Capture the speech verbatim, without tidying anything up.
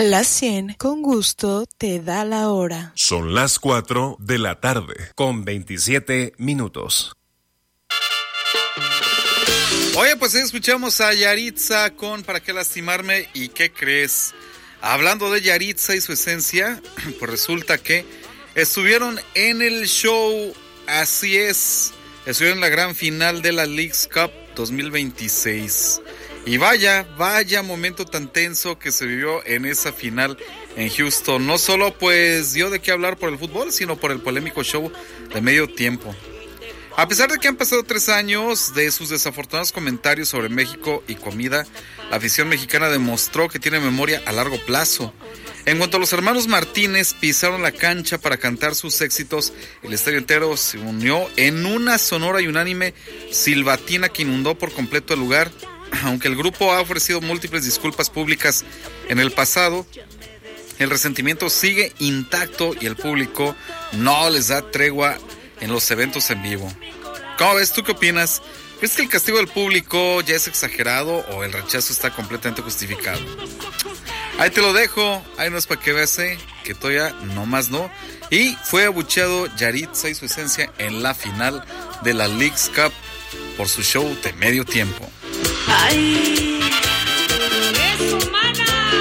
Las cien con gusto te da la hora. Son las cuatro de la tarde con veintisiete minutos. Oye, pues escuchamos a Yaritza con ¿Para qué lastimarme? ¿Y qué crees? Hablando de Yaritza y su esencia, pues resulta que estuvieron en el show, así es, estuvieron en la gran final de la Leagues Cup dos mil veintiséis. Y vaya, vaya momento tan tenso que se vivió en esa final en Houston. No solo pues dio de qué hablar por el fútbol, sino por el polémico show de medio tiempo. A pesar de que han pasado tres años de sus desafortunados comentarios sobre México y comida, la afición mexicana demostró que tiene memoria a largo plazo. En cuanto a los hermanos Martínez pisaron la cancha para cantar sus éxitos, el estadio entero se unió en una sonora y unánime silbatina que inundó por completo el lugar. Aunque el grupo ha ofrecido múltiples disculpas públicas en el pasado, el resentimiento sigue intacto y el público no les da tregua en los eventos en vivo. ¿Cómo ves? ¿Tú qué opinas? ¿Crees que el castigo del público ya es exagerado o el rechazo está completamente justificado? Ahí te lo dejo, ahí no es para que veas, ¿eh? Que todavía no más no. Y fue abucheado Yaritza y su esencia en la final de la Leagues Cup por su show de medio tiempo. Ay.